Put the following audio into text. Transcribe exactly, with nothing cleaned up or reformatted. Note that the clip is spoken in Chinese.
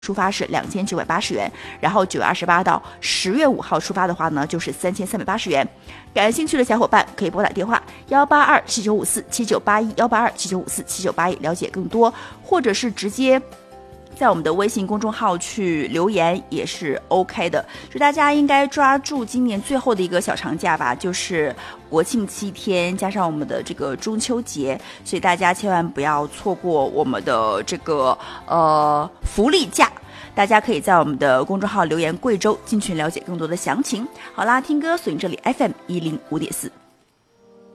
出发是两千九百八十元，然后九月二十八到十月五号出发的话呢，就是三千三百八十元。感兴趣的小伙伴可以拨打电话幺八二七九五四七九八一幺八二七九五四七九八一了解更多，或者是直接在我们的微信公众号去留言也是 OK 的。就大家应该抓住今年最后的一个小长假吧，就是国庆七天加上我们的这个中秋节，所以大家千万不要错过我们的这个呃福利假。大家可以在我们的公众号留言贵州进群了解更多的详情。好啦，听歌锁定这里 F M 一零五点四。